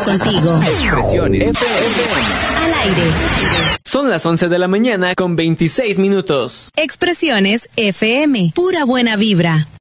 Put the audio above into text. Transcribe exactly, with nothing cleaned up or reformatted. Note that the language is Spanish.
contigo. Expresiones F M. Al aire. Son las once de la mañana con veintiséis minutos. Expresiones F M. Pura buena vibra.